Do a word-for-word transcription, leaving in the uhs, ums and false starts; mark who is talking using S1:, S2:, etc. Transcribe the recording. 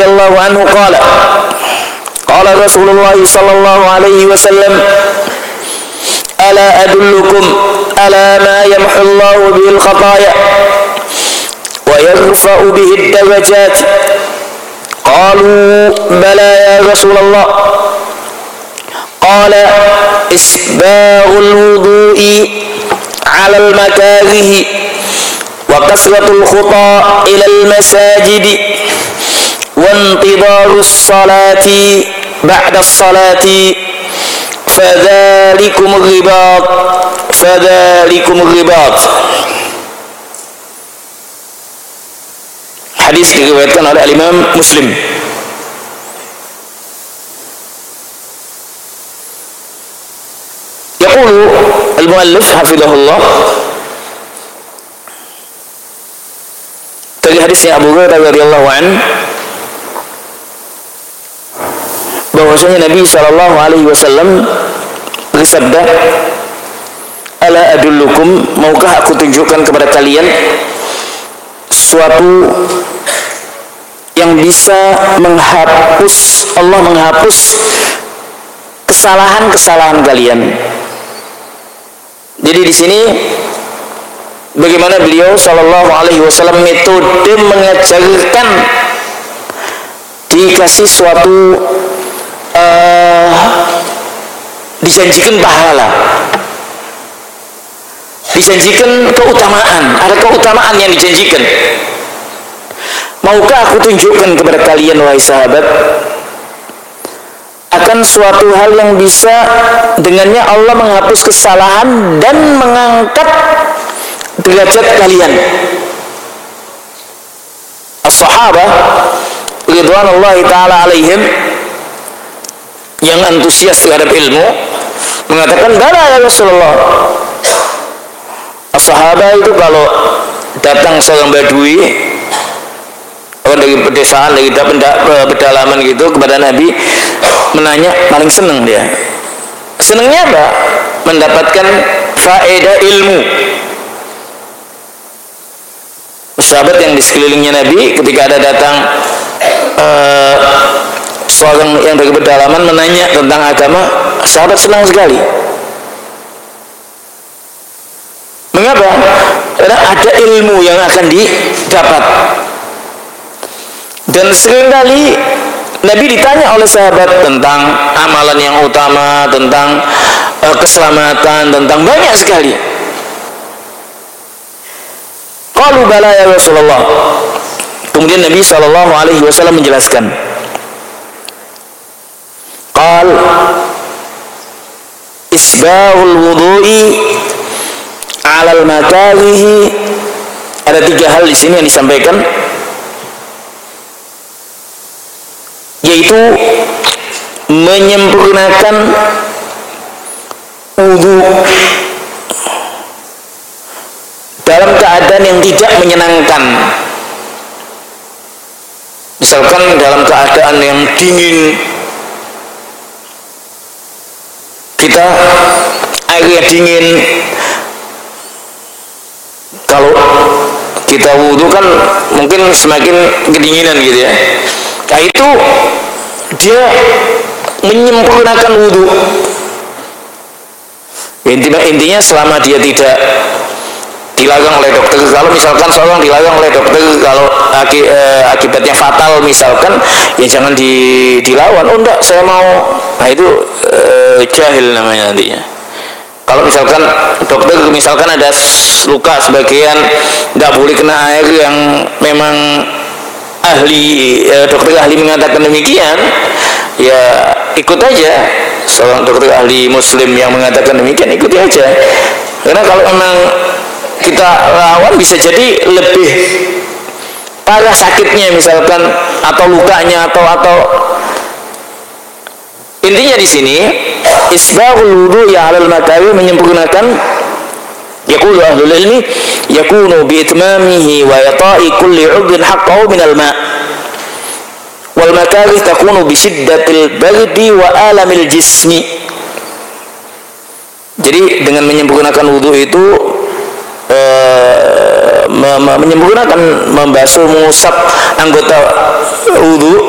S1: radhiyallahu anhu qala qala Rasulullah sallallahu alaihi wasallam ala adullukum ala ma yamhu Allahu bil khataya wa yarfa'u bihi ad-darajat qalu bala ya Rasulullah qala isbaghul wudu'i 'ala al-makarihi wa kasratul khuta ila al-masajidi wa intidharus salati ba'da as-salati fadzalikumur ribat fadzalikumur ribat. Hadis diriwayatkan oleh Imam Muslim. Yaqulu al-muallif hafizahullah, dari hadisnya Abu Hurairah radhiyallahu anhu bahwasanya Nabi sallallahu alaihi wasallam bersabda, ala adullukum, maukah aku tunjukkan kepada kalian suatu yang bisa menghapus, Allah menghapus kesalahan-kesalahan kalian. Jadi di sini bagaimana beliau sallallahu alaihi wasallam metode mengajarkan dikasih suatu uh, dijanjikan pahala, dijanjikan keutamaan, ada keutamaan yang dijanjikan. Maukah aku tunjukkan kepada kalian wahai sahabat akan suatu hal yang bisa dengannya Allah menghapus kesalahan dan mengangkat derajat kalian. As-sahabah ridwanullahi ta'ala alaihim yang antusias terhadap ilmu mengatakan, bala ya Rasulullah. As-sahabah itu kalau datang seorang badui dari pedesaan, dari pedalaman gitu kepada Nabi, menanya, paling senang dia. Senangnya apa? Mendapatkan faedah ilmu. Sahabat yang di sekelilingnya Nabi ketika ada datang uh, seorang yang dari pedalaman menanya tentang agama, sahabat senang sekali. Mengapa? Karena ada ilmu yang akan didapat. Dan seringkali Nabi ditanya oleh sahabat tentang amalan yang utama, tentang uh, keselamatan, tentang banyak sekali. Qalu bala ya Rasulullah. Kemudian Nabi sallallahu alaihi wasallam menjelaskan. Qal isbahul wudu'i 'ala al-makarihi. Ada tiga hal di sini yang disampaikan, yaitu menyempurnakan wudu dalam keadaan yang tidak menyenangkan. Misalkan dalam keadaan yang dingin, kita airnya dingin, kalau kita wudu kan mungkin semakin kedinginan gitu ya. Nah itu dia menyempurnakan wudu. Intinya, intinya selama dia tidak dilarang oleh dokter. Kalau misalkan seorang dilarang oleh dokter, kalau aki, eh, akibatnya fatal misalkan, ya jangan di, dilawan. Oh enggak, saya mau. Nah itu eh, jahil namanya nantinya. Kalau misalkan dokter misalkan ada luka sebagian, enggak boleh kena air yang memang ahli eh, dokter ahli mengatakan demikian, ya ikut aja. Seorang dokter ahli muslim yang mengatakan demikian, ikuti aja. Karena kalau memang kita lawan bisa jadi lebih parah sakitnya misalkan, atau lukanya, atau atau intinya di sini isbaghul wudu ya 'alal makari, menyempurnakan. Yaqulu ahlul ilmi yakunu bi itmamihi wa yata'i kulli 'udhin haqqahu minal ma' wal makari takunu bi shiddatil bardi wa alamil jismi. Jadi dengan menyempurnakan wudu itu Uh, menyempurnakan membasuh, mengusap anggota wudu